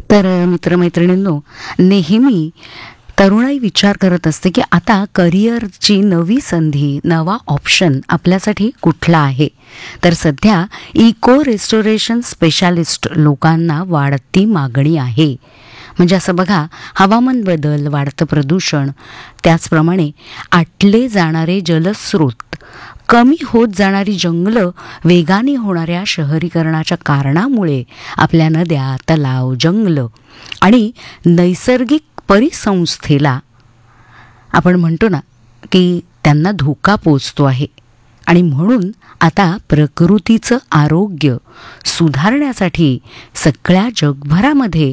तर मित्रमैत्रिणींनो, नेहमी तरुणाई विचार करत असते की आता करिअरची नवी संधी, नवा ऑप्शन आपल्यासाठी कुठला आहे. तर सध्या इको रेस्टोरेशन स्पेशालिस्ट लोकांना वाढती मागणी आहे. म्हणजे असं बघा, हवामान बदल, वाढतं प्रदूषण, त्याचप्रमाणे आटले जाणारे जलस्रोत, कमी होत जाणारी जंगलं, वेगाने होणाऱ्या शहरीकरणाच्या कारणामुळे आपल्या नद्या, तलाव, जंगलं आणि नैसर्गिक परिसंस्थेला आपण म्हणतो ना की त्यांना धोका पोचतो आहे. आणि म्हणून आता प्रकृतीचं आरोग्य सुधारण्यासाठी सगळ्या जगभरामध्ये